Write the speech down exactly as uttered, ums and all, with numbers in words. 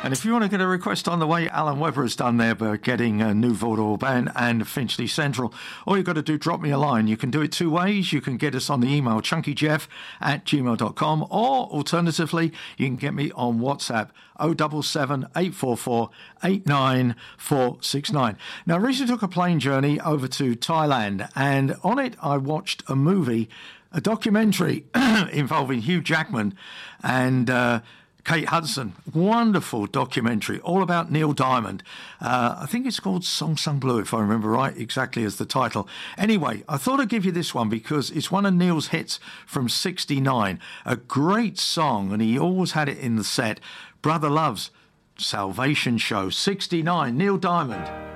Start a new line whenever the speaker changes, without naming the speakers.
And if you want to get a request on the way Alan Webber has done there by getting a new Vaudeville Band and Finchley Central, all you've got to do, drop me a line. You can do it two ways. You can get us on the email chunkyjeff at gmail dot com, or alternatively, you can get me on WhatsApp oh seven seven, eight four four, eight nine four six nine. Now, I recently took a plane journey over to Thailand, and on it I watched a movie, a documentary involving Hugh Jackman and uh, Kate Hudson. Wonderful documentary, all about Neil Diamond. Uh, I think it's called Song Sung Blue, if I remember right, exactly as the title. Anyway, I thought I'd give you this one because it's one of Neil's hits from sixty-nine. A great song, and he always had it in the set. Brother Love's Salvation Show, sixty-nine, Neil Diamond.